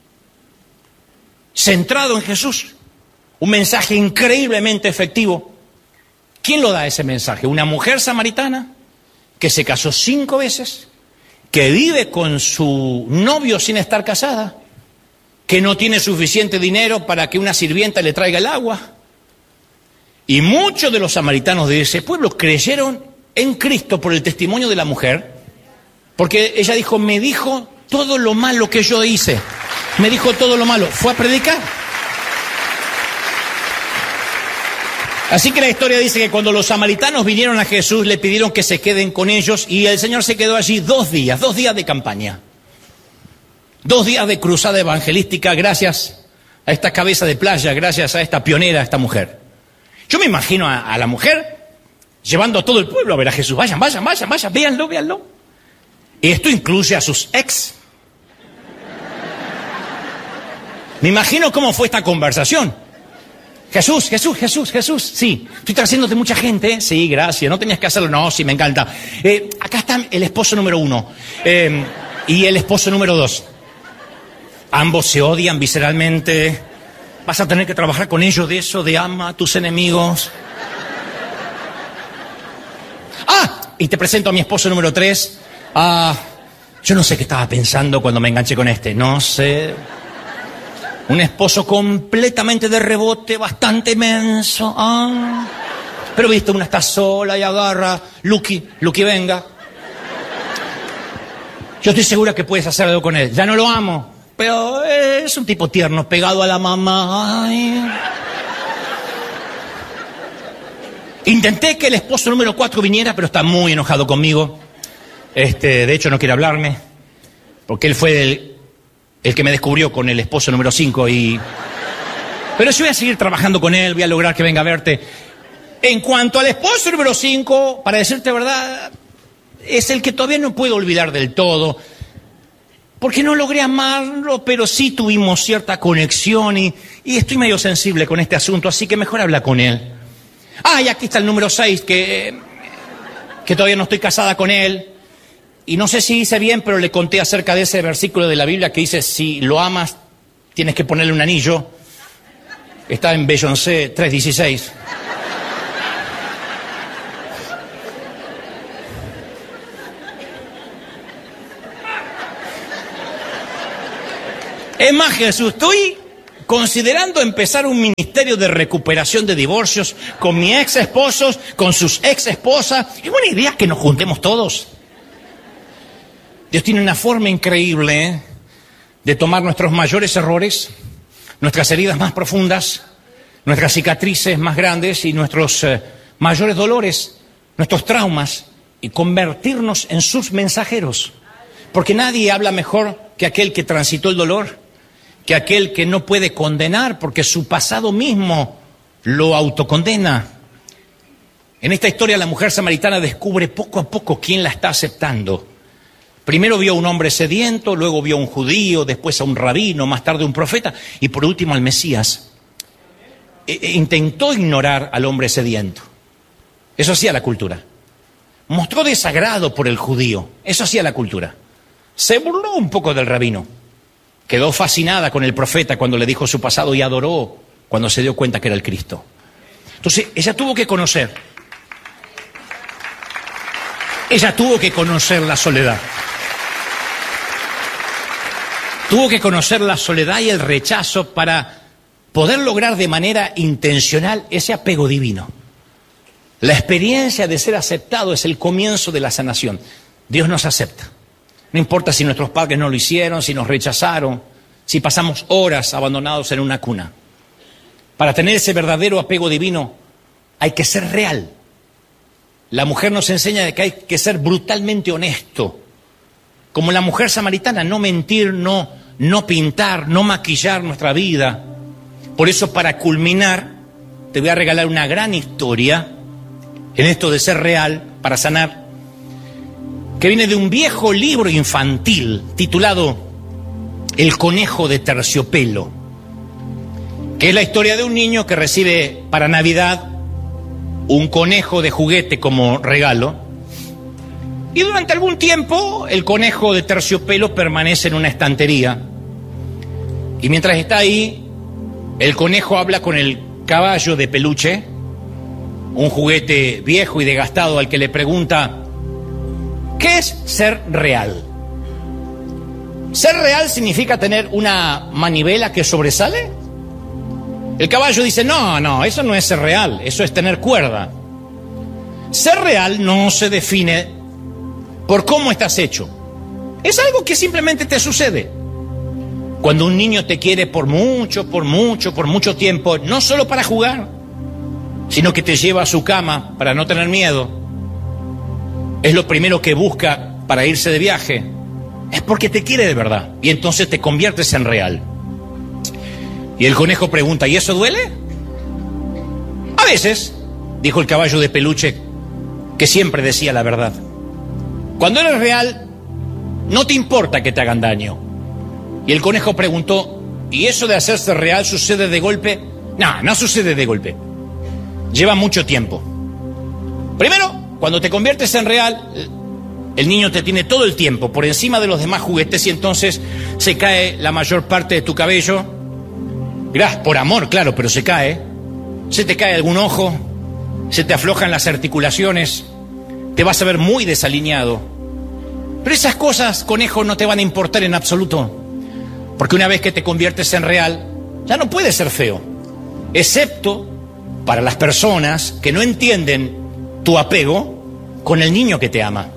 Centrado en Jesús. Un mensaje increíblemente efectivo. ¿Quién lo da ese mensaje? Una mujer samaritana que se casó cinco veces, que vive con su novio sin estar casada, que no tiene suficiente dinero para que una sirvienta le traiga el agua. Y muchos de los samaritanos de ese pueblo creyeron en Cristo por el testimonio de la mujer, porque ella dijo, me dijo todo lo malo que yo hice, me dijo todo lo malo, fue a predicar. Así que la historia dice que cuando los samaritanos vinieron a Jesús, le pidieron que se queden con ellos y el Señor se quedó allí dos días, dos días de campaña, dos días de cruzada evangelística gracias a esta cabeza de playa, gracias a esta pionera, a esta mujer. Yo me imagino a, a la mujer llevando a todo el pueblo a ver a Jesús. Vayan, vayan, vayan, vayan, véanlo, véanlo. Y esto incluye a sus ex. Me imagino cómo fue esta conversación. Jesús, Jesús, Jesús, Jesús. Sí, estoy trayéndote mucha gente. ¿eh? Sí, gracias. No tenías que hacerlo. No, sí, me encanta. Eh, acá está el esposo número uno eh, y el esposo número dos. Ambos se odian visceralmente. Vas a tener que trabajar con ellos de eso, de ama a tus enemigos. Ah, y te presento a mi esposo número tres. Ah, yo no sé qué estaba pensando cuando me enganché con este. No sé. Un esposo completamente de rebote, bastante menso. Ah, pero viste, una está sola y agarra. Lucky, Lucky, venga. Yo estoy segura que puedes hacer algo con él. Ya no lo amo. Pero es un tipo tierno, pegado a la mamá. Ay. Intenté que el esposo número cuatro viniera, pero está muy enojado conmigo. Este, de hecho, no quiere hablarme, porque él fue el, el que me descubrió con el esposo número cinco. Y... Pero yo voy a seguir trabajando con él, voy a lograr que venga a verte. En cuanto al esposo número cinco, para decirte verdad, es el que todavía no puedo olvidar del todo. Porque no logré amarlo, pero sí tuvimos cierta conexión y, y estoy medio sensible con este asunto, así que mejor habla con él. Ah, y aquí está el número seis, que que todavía no estoy casada con él. Y no sé si hice bien, pero le conté acerca de ese versículo de la Biblia que dice, si lo amas, tienes que ponerle un anillo. Está en Beyoncé tres dieciséis. Es más, Jesús, estoy considerando empezar un ministerio de recuperación de divorcios con mi ex esposos, con sus ex esposas. Es buena idea que nos juntemos todos. Dios tiene una forma increíble ¿eh? de tomar nuestros mayores errores, nuestras heridas más profundas, nuestras cicatrices más grandes y nuestros eh, mayores dolores, nuestros traumas, y convertirnos en sus mensajeros. Porque nadie habla mejor que aquel que transitó el dolor, que aquel que no puede condenar porque su pasado mismo lo autocondena. En esta historia la mujer samaritana descubre poco a poco quién la está aceptando. Primero vio a un hombre sediento, luego vio a un judío, después a un rabino, más tarde a un profeta y por último al Mesías. E- intentó ignorar al hombre sediento. Eso hacía la cultura. Mostró desagrado por el judío. Eso hacía la cultura. Se burló un poco del rabino. Quedó fascinada con el profeta cuando le dijo su pasado y adoró cuando se dio cuenta que era el Cristo. Entonces, ella tuvo que conocer. Ella tuvo que conocer la soledad. Tuvo que conocer la soledad y el rechazo para poder lograr de manera intencional ese apego divino. La experiencia de ser aceptado es el comienzo de la sanación. Dios nos acepta. No importa si nuestros padres no lo hicieron, si nos rechazaron, si pasamos horas abandonados en una cuna. Para tener ese verdadero apego divino hay que ser real. La mujer nos enseña de que hay que ser brutalmente honesto. Como la mujer samaritana, no mentir, no, no pintar, no maquillar nuestra vida. Por eso, para culminar, te voy a regalar una gran historia en esto de ser real, para sanar, que viene de un viejo libro infantil titulado El conejo de terciopelo, que es la historia de un niño que recibe para Navidad un conejo de juguete como regalo, y durante algún tiempo el conejo de terciopelo permanece en una estantería, y mientras está ahí, el conejo habla con el caballo de peluche, un juguete viejo y desgastado al que le pregunta: ¿qué es ser real? ¿Ser real significa tener una manivela que sobresale? El caballo dice: no, no, eso no es ser real, eso es tener cuerda. Ser real no se define por cómo estás hecho. Es algo que simplemente te sucede. Cuando un niño te quiere por mucho, por mucho, por mucho tiempo, no solo para jugar, sino que te lleva a su cama para no tener miedo, es lo primero que busca para irse de viaje, es porque te quiere de verdad, y entonces te conviertes en real. Y el conejo pregunta: ¿y eso duele? A veces, dijo el caballo de peluche, que siempre decía la verdad. Cuando eres real, no te importa que te hagan daño. Y el conejo preguntó: ¿y eso de hacerse real sucede de golpe? No, no sucede de golpe. Lleva mucho tiempo. Primero, cuando te conviertes en real, el niño te tiene todo el tiempo por encima de los demás juguetes y entonces se cae la mayor parte de tu cabello. Gracias, por amor, claro, pero se cae. Se te cae algún ojo, se te aflojan las articulaciones, te vas a ver muy desalineado. Pero esas cosas, conejo, no te van a importar en absoluto. Porque una vez que te conviertes en real, ya no puedes ser feo. Excepto para las personas que no entienden tu apego con el niño que te ama.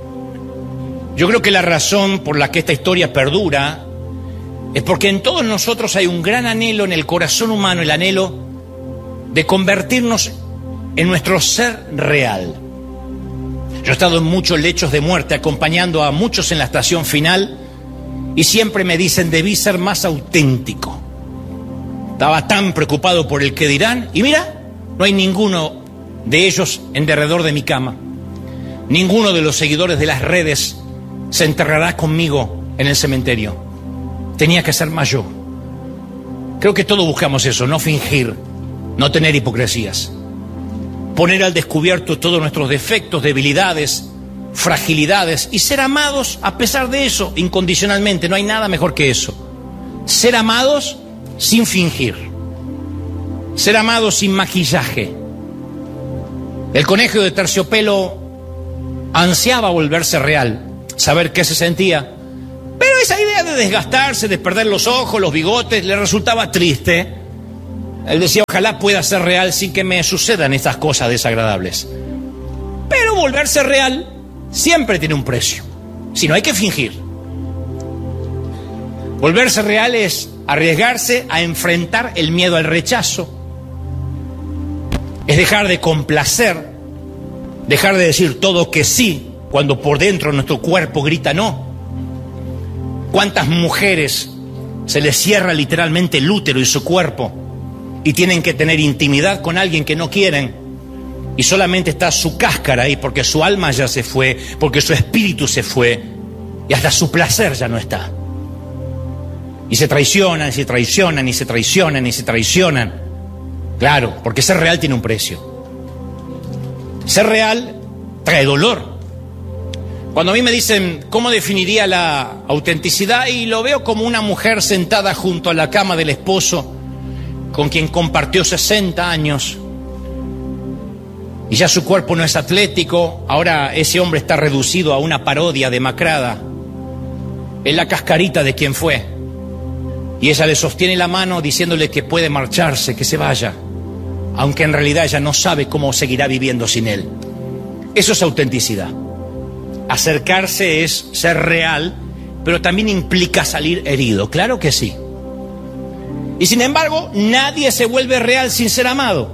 Yo creo que la razón por la que esta historia perdura es porque en todos nosotros hay un gran anhelo en el corazón humano, el anhelo de convertirnos en nuestro ser real. Yo he estado en muchos lechos de muerte acompañando a muchos en la estación final y siempre me dicen: debí ser más auténtico. Estaba tan preocupado por el que dirán y mira, no hay ninguno de ellos en derredor de mi cama. Ninguno de los seguidores de las redes se enterrará conmigo en el cementerio. Tenía que ser más yo. Creo que todos buscamos eso, no fingir, no tener hipocresías. poner al descubierto todos nuestros defectos, debilidades, fragilidades y ser amados a pesar de eso, incondicionalmente. No hay nada mejor que eso. Ser amados sin fingir. Ser amados sin maquillaje. El conejo de terciopelo ansiaba volverse real, saber qué se sentía. Pero esa idea de desgastarse, de perder los ojos, los bigotes, le resultaba triste. Él decía, ojalá pueda ser real sin que me sucedan estas cosas desagradables. Pero volverse real siempre tiene un precio. Si no, hay que fingir. Volverse real es arriesgarse a enfrentar el miedo al rechazo. Es dejar de complacer, dejar de decir todo que sí, cuando por dentro nuestro cuerpo grita no. ¿Cuántas mujeres se les cierra literalmente el útero y su cuerpo y tienen que tener intimidad con alguien que no quieren y solamente está su cáscara ahí porque su alma ya se fue, porque su espíritu se fue y hasta su placer ya no está? Y se traicionan, y se traicionan, y se traicionan, y se traicionan. Claro, porque ser real tiene un precio. Ser real trae dolor. Cuando a mí me dicen, ¿cómo definiría la autenticidad? Y lo veo como una mujer sentada junto a la cama del esposo, con quien compartió sesenta años, y ya su cuerpo no es atlético, ahora ese hombre está reducido a una parodia demacrada. Es la cascarita de quien fue. Y ella le sostiene la mano diciéndole que puede marcharse, que se vaya, aunque en realidad ella no sabe cómo seguirá viviendo sin él. Eso es autenticidad. Acercarse es ser real, pero también implica salir herido, claro que sí. Y sin embargo, nadie se vuelve real sin ser amado.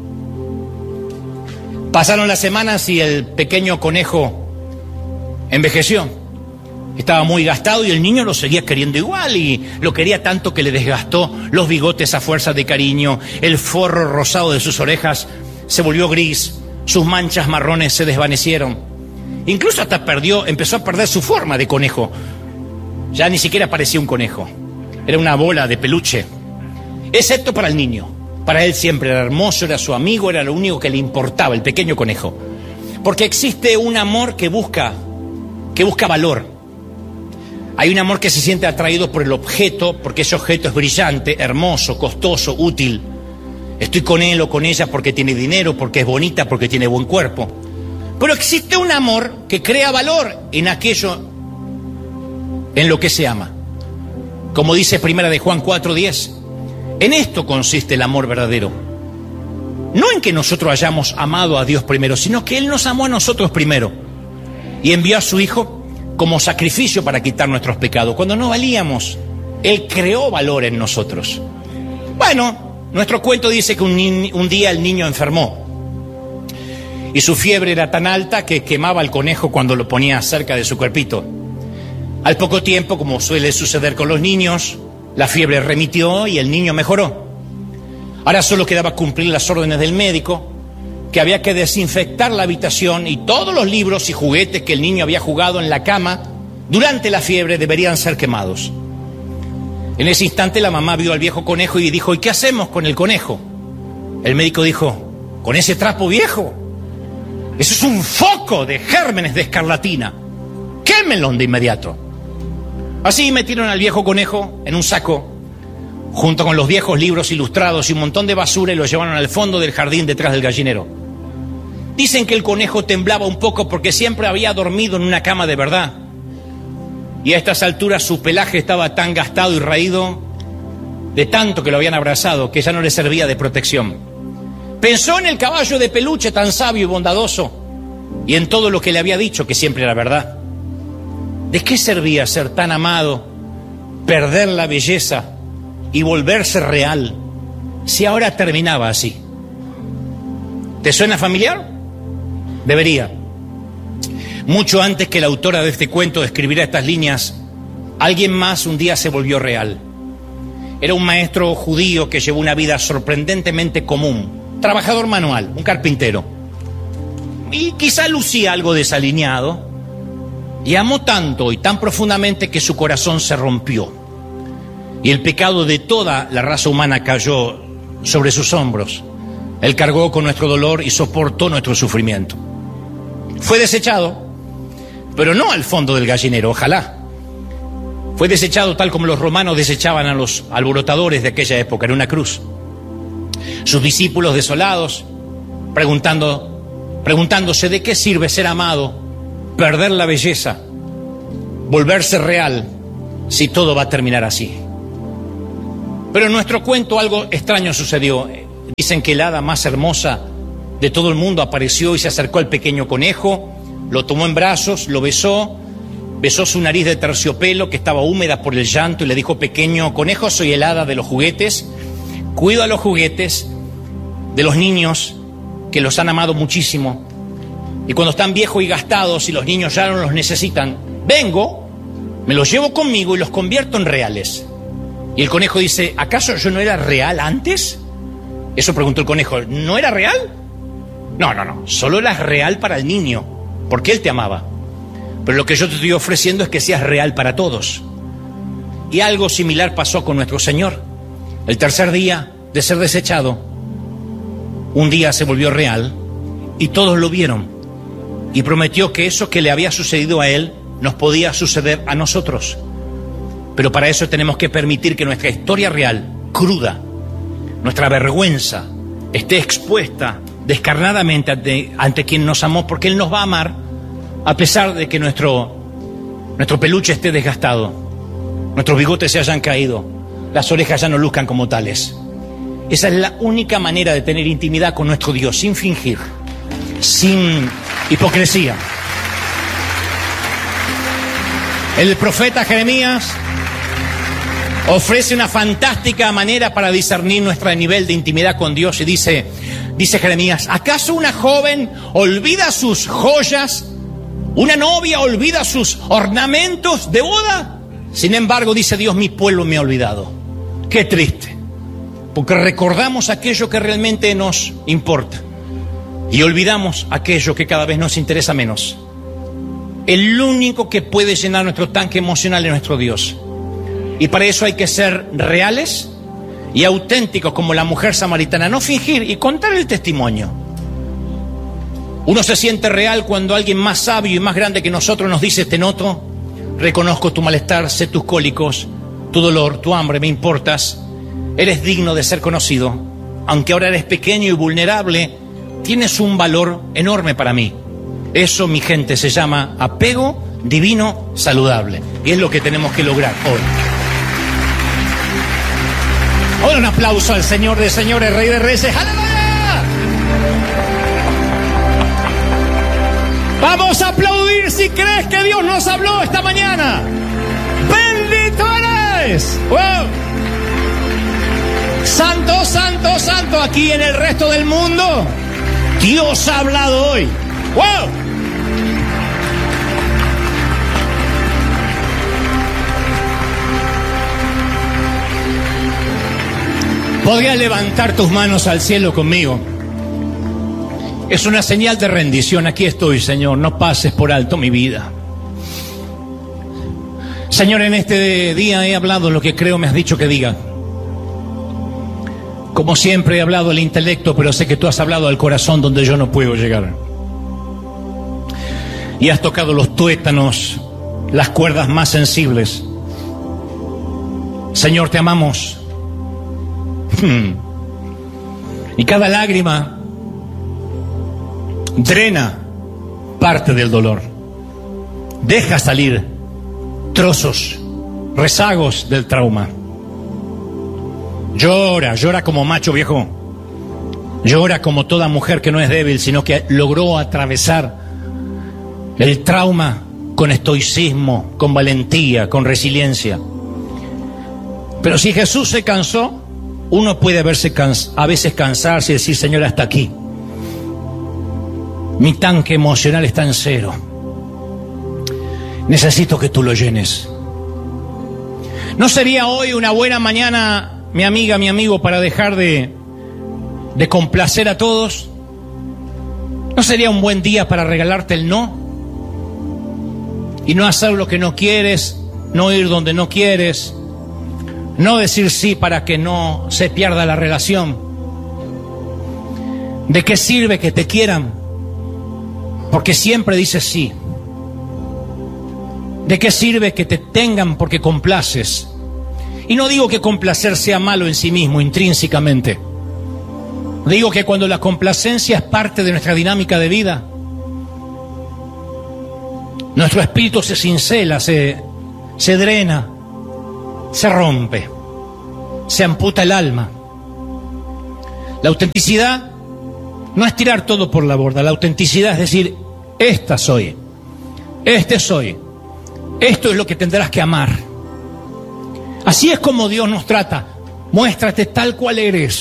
Pasaron las semanas y el pequeño conejo envejeció. Estaba muy gastado y el niño lo seguía queriendo igual y lo quería tanto que le desgastó los bigotes a fuerza de cariño, el forro rosado de sus orejas se volvió gris, sus manchas marrones se desvanecieron. Incluso hasta perdió, empezó a perder su forma de conejo. Ya ni siquiera parecía un conejo, era una bola de peluche. Excepto para el niño. Para él siempre era hermoso, era su amigo, era lo único que le importaba, el pequeño conejo. Porque existe un amor que busca, que busca valor. Hay un amor que se siente atraído por el objeto, porque ese objeto es brillante, hermoso, costoso, útil. Estoy con él o con ella porque tiene dinero, porque es bonita, porque tiene buen cuerpo. Pero existe un amor que crea valor en aquello en lo que se ama. Como dice Primera de Juan cuatro diez, en esto consiste el amor verdadero. No en que nosotros hayamos amado a Dios primero, sino que Él nos amó a nosotros primero y envió a su Hijo como sacrificio para quitar nuestros pecados. Cuando no valíamos, Él creó valor en nosotros. Bueno, nuestro cuento dice que un, ni- un día el niño enfermó y su fiebre era tan alta que quemaba al conejo cuando lo ponía cerca de su cuerpito. Al poco tiempo, como suele suceder con los niños, la fiebre remitió y el niño mejoró. Ahora solo quedaba cumplir las órdenes del médico, que había que desinfectar la habitación y todos los libros y juguetes que el niño había jugado en la cama durante la fiebre deberían ser quemados. En ese instante la mamá vio al viejo conejo y dijo, ¿y qué hacemos con el conejo? El médico dijo, ¿con ese trapo viejo? Eso es un foco de gérmenes de escarlatina. Quémenlo de inmediato. Así metieron al viejo conejo en un saco, junto con los viejos libros ilustrados y un montón de basura, y lo llevaron al fondo del jardín detrás del gallinero. Dicen que el conejo temblaba un poco porque siempre había dormido en una cama de verdad. Y a estas alturas su pelaje estaba tan gastado y raído de tanto que lo habían abrazado que ya no le servía de protección. Pensó en el caballo de peluche tan sabio y bondadoso y en todo lo que le había dicho, que siempre era verdad. ¿De qué servía ser tan amado, perder la belleza y volverse real si ahora terminaba así? ¿Te suena familiar? Debería. Mucho antes que la autora de este cuento escribiera estas líneas, alguien más un día se volvió real. Era un maestro judío que llevó una vida sorprendentemente común, trabajador manual, un carpintero. Y quizá lucía algo desalineado, y amó tanto y tan profundamente que su corazón se rompió. Y el pecado de toda la raza humana cayó sobre sus hombros. Él cargó con nuestro dolor y soportó nuestro sufrimiento. Fue desechado, pero no al fondo del gallinero, ojalá. Fue desechado tal como los romanos desechaban a los alborotadores de aquella época, en una cruz. Sus discípulos desolados, preguntando, preguntándose de qué sirve ser amado, perder la belleza, volverse real, si todo va a terminar así. Pero en nuestro cuento algo extraño sucedió. Dicen que la hada más hermosa de todo el mundo apareció y se acercó al pequeño conejo, lo tomó en brazos, lo besó, besó su nariz de terciopelo que estaba húmeda por el llanto y le dijo: pequeño conejo, soy el hada de los juguetes, cuido a los juguetes de los niños que los han amado muchísimo, y cuando están viejos y gastados y los niños ya no los necesitan, vengo, me los llevo conmigo y los convierto en reales. Y el conejo dice: ¿acaso yo no era real antes? Eso preguntó el conejo. ¿No era real? No, no, no, solo eras real para el niño, porque él te amaba. Pero lo que yo te estoy ofreciendo es que seas real para todos. Y algo similar pasó con nuestro Señor. El tercer día de ser desechado, un día se volvió real y todos lo vieron. Y prometió que eso que le había sucedido a Él nos podía suceder a nosotros. Pero para eso tenemos que permitir que nuestra historia real, cruda, nuestra vergüenza, esté expuesta descarnadamente ante, ante quien nos amó, porque Él nos va a amar a pesar de que nuestro, nuestro peluche esté desgastado, nuestros bigotes se hayan caído, las orejas ya no luzcan como tales. Esa es la única manera de tener intimidad con nuestro Dios, sin fingir, sin hipocresía. El profeta Jeremías ofrece una fantástica manera para discernir nuestro nivel de intimidad con Dios y dice, dice Jeremías: ¿acaso una joven olvida sus joyas? ¿Una novia olvida sus ornamentos de boda? Sin embargo, dice Dios, mi pueblo me ha olvidado. Qué triste, porque recordamos aquello que realmente nos importa y olvidamos aquello que cada vez nos interesa menos. El único que puede llenar nuestro tanque emocional es nuestro Dios. Y para eso hay que ser reales y auténticos como la mujer samaritana, no fingir y contar el testimonio. Uno se siente real cuando alguien más sabio y más grande que nosotros nos dice: te noto, reconozco tu malestar, sé tus cólicos, tu dolor, tu hambre, me importas, eres digno de ser conocido. Aunque ahora eres pequeño y vulnerable, tienes un valor enorme para mí. Eso, mi gente, se llama apego divino saludable. Y es lo que tenemos que lograr hoy. Ahora un aplauso al Señor de señores, Rey de reyes. ¡Aleluya! Vamos a aplaudir si crees que Dios nos habló esta mañana. ¡Bendito eres! ¡Wow! Santo, santo, santo. Aquí en el resto del mundo, Dios ha hablado hoy. ¡Wow! ¿Podrías levantar tus manos al cielo conmigo? Es una señal de rendición. Aquí estoy, Señor, no pases por alto mi vida. Señor, en este día he hablado lo que creo me has dicho que diga. Como siempre he hablado al intelecto, pero sé que tú has hablado al corazón donde yo no puedo llegar. Y has tocado los tuétanos, las cuerdas más sensibles. Señor, te amamos. Y cada lágrima drena parte del dolor. Deja salir trozos, rezagos del trauma. Llora, llora como macho viejo. Llora como toda mujer que no es débil, sino que logró atravesar el trauma con estoicismo, con valentía, con resiliencia. Pero si Jesús se cansó, uno puede verse cans- a veces cansarse y decir: Señor, hasta aquí. Mi tanque emocional está en cero. Necesito que tú lo llenes. ¿No sería hoy una buena mañana, mi amiga, mi amigo, para dejar de, de complacer a todos? ¿No sería un buen día para regalarte el no? Y no hacer lo que no quieres, no ir donde no quieres, no decir sí para que no se pierda la relación. ¿De qué sirve que te quieran? Porque siempre dices sí. ¿De qué sirve que te tengan porque complaces? Y no digo que complacer sea malo en sí mismo, intrínsecamente. Digo que cuando la complacencia es parte de nuestra dinámica de vida, nuestro espíritu se cincela, se, se drena, se rompe, se amputa el alma. La autenticidad no es tirar todo por la borda. La autenticidad es decir, esta soy, este soy, esto es lo que tendrás que amar. Así es como Dios nos trata. Muéstrate tal cual eres.